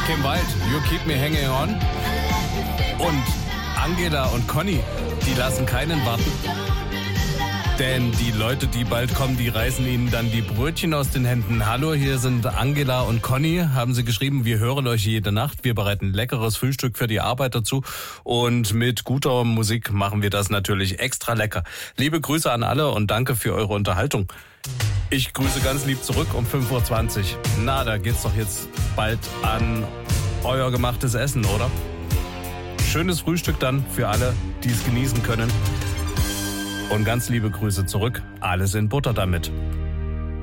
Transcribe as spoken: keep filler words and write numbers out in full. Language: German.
Kim Wilde, You Keep Me Hanging On. Und Angela und Conny, die lassen keinen warten. Denn die Leute, die bald kommen, die reißen ihnen dann die Brötchen aus den Händen. Hallo, hier sind Angela und Conny, haben sie geschrieben. Wir hören euch jede Nacht. Wir bereiten leckeres Frühstück für die Arbeit dazu. Und mit guter Musik machen wir das natürlich extra lecker. Liebe Grüße an alle und danke für eure Unterhaltung. Ich grüße ganz lieb zurück um fünf Uhr zwanzig. Na, da geht's doch jetzt bald an euer gemachtes Essen, oder? Schönes Frühstück dann für alle, die es genießen können. Und ganz liebe Grüße zurück. Alles in Butter damit.